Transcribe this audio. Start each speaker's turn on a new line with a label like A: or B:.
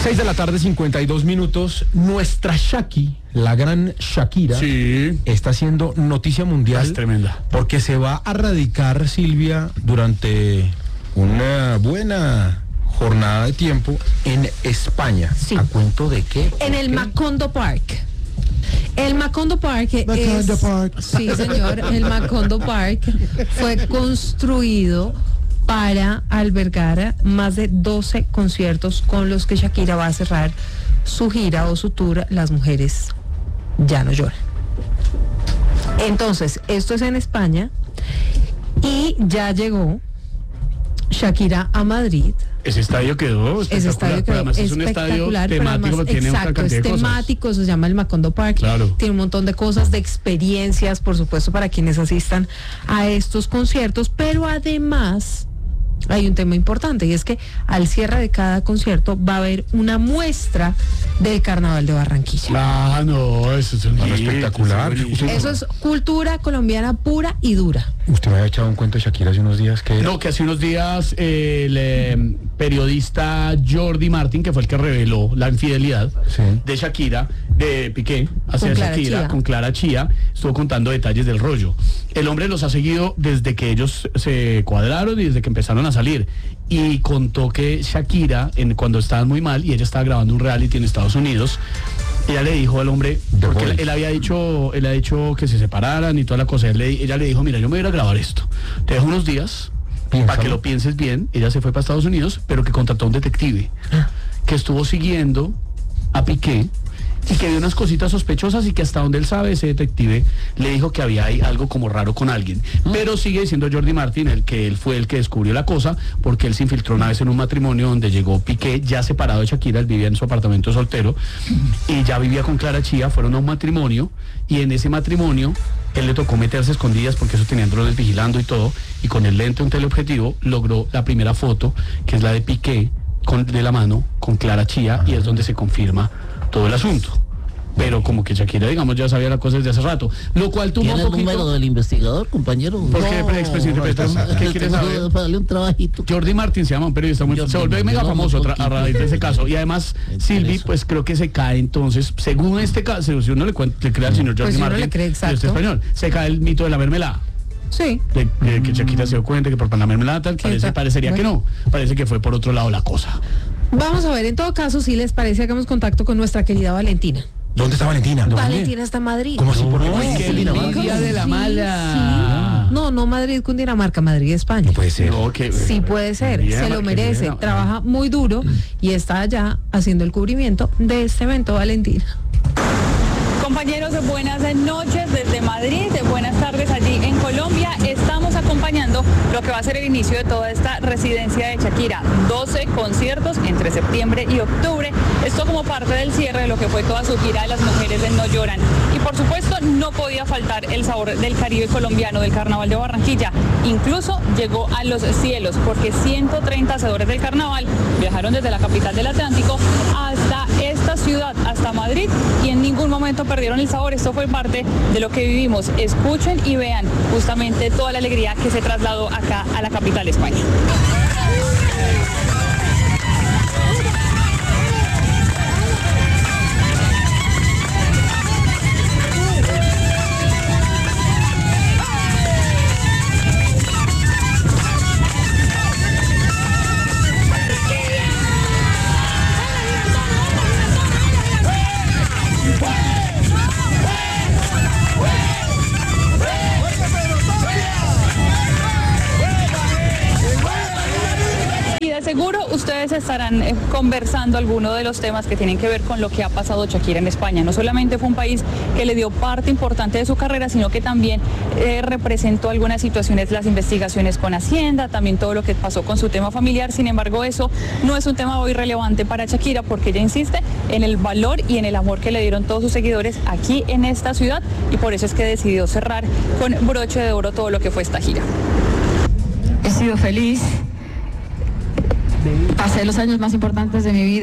A: 6:52 p.m. Nuestra Shaki, la gran Shakira,
B: sí,
A: está haciendo noticia mundial.
B: Es tremenda.
A: Porque se va a radicar, Silvia, durante una buena jornada de tiempo en España.
C: Sí.
A: ¿A cuento de qué?
C: En el Macondo Park. El Macondo Park Sí, señor, el Macondo Park fue construido para albergar más de 12 conciertos con los que Shakira va a cerrar su gira o su tour Las Mujeres Ya No Lloran. Entonces, esto es en España y ya llegó Shakira a Madrid.
B: Ese estadio quedó espectacular, pero además es un estadio temático, pero tiene otra cantidad de cosas.
C: Es temático, se llama el Macondo Park.
B: Claro.
C: Tiene un montón de cosas, de experiencias, por supuesto, para quienes asistan a estos conciertos, pero además hay un tema importante y es que al cierre de cada concierto va a haber una muestra del Carnaval de Barranquilla.
B: Ah, no, eso es un
A: espectacular.
C: Eso es cultura colombiana pura y dura.
A: Usted me había echado un cuento de Shakira hace unos días que...
B: No, que hace unos días el periodista Jordi Martin, que fue el que reveló la infidelidad de Shakira, de Piqué, hacia Shakira, con Clara Chía, estuvo contando detalles del rollo. El hombre los ha seguido desde que ellos se cuadraron y desde que empezaron a salir. Y contó que Shakira, cuando estaban muy mal y ella estaba grabando un reality en Estados Unidos, ella le dijo al hombre, porque él ha dicho que se separaran y toda la cosa, ella le dijo, mira, yo me voy a ir a grabar esto, te dejo unos días para que lo pienses bien. Ella se fue para Estados Unidos, pero que contrató a un detective que estuvo siguiendo a Piqué y que vio unas cositas sospechosas y que hasta donde él sabe, ese detective le dijo que había ahí algo como raro con alguien. Pero sigue diciendo Jordi Martin que él fue el que descubrió la cosa, porque él se infiltró una vez en un matrimonio donde llegó Piqué ya separado de Shakira. Él vivía en su apartamento soltero y ya vivía con Clara Chía. Fueron a un matrimonio y en ese matrimonio él le tocó meterse a escondidas porque eso tenían drones vigilando y todo, y con el lente, un teleobjetivo, logró la primera foto, que es la de Piqué de la mano con Clara Chía, y es donde se confirma todo el asunto. Pero como que Shakira, digamos, ya sabía la cosa desde hace rato, lo cual tuvo
D: ¿Tiene
B: un poquito...
D: el número del investigador, compañero?
B: ¿Por qué, expresidente Petro? ¿Qué quiere saber?
D: Para darle un trabajito.
B: Jordi Martin se llama, un periodista muy... Se volvió mega famoso a raíz de ese caso. Y además, Silvi, pues creo que se cae entonces, según este caso, si uno le crea al señor Jordi Martin,
C: le cree, exacto,
B: español, se cae el mito de la mermelada.
C: Sí.
B: Que Shakira se dio cuenta que por la mermelada tal, parecería que no. Parece que fue por otro lado la cosa.
C: Vamos a ver, en todo caso, si les parece, hagamos contacto con nuestra querida Valentina.
A: ¿Dónde está Valentina?
C: Valentina está en Madrid.
A: ¿Cómo así? ¿Por
B: qué envidia de la mala?
C: Sí. No Madrid, Cundinamarca, Madrid, España.
A: No puede ser.
B: No,
C: sí puede ser, se lo merece, trabaja muy duro y está allá haciendo el cubrimiento de este evento, Valentina.
E: Compañeros, buenas noches desde Madrid, buenas tardes allí en Colombia. Estamos acompañando lo que va a ser el inicio de toda esta residencia de Shakira. 12 conciertos entre septiembre y octubre. Esto como parte del cierre de lo que fue toda su gira de Las Mujeres No Lloran. Y por supuesto no podía faltar el sabor del Caribe colombiano, del Carnaval de Barranquilla. Incluso llegó a los cielos, porque 130 hacedores del carnaval viajaron desde la capital del Atlántico hasta esta ciudad, hasta Madrid, y en ningún momento perdieron el sabor. Esto fue parte de lo que vivimos. Escuchen y vean justamente toda la alegría que se trasladó acá a la capital de España. Seguro ustedes estarán conversando algunos de los temas que tienen que ver con lo que ha pasado Shakira en España. No solamente fue un país que le dio parte importante de su carrera, sino que también representó algunas situaciones, las investigaciones con Hacienda, también todo lo que pasó con su tema familiar. Sin embargo, eso no es un tema hoy relevante para Shakira, porque ella insiste en el valor y en el amor que le dieron todos sus seguidores aquí en esta ciudad, y por eso es que decidió cerrar con broche de oro todo lo que fue esta gira.
F: He sido feliz. Pasé los años más importantes de mi vida.